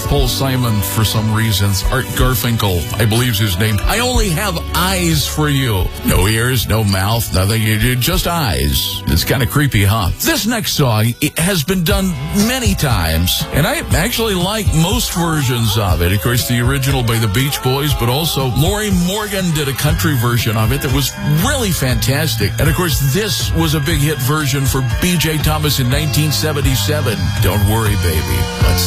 Paul Simon for some reasons. Art Garfinkel, I believe is his name. I only have eyes for you. No ears, no mouth, nothing. Just eyes. It's kind of creepy, huh? This next song has been done many times, and I actually like most versions of it. Of course, the original by the Beach Boys, but also Lorrie Morgan did a country version of it that was really fantastic. And of course, this was a big hit version for B.J. Thomas in 1977. Don't worry, baby. Let's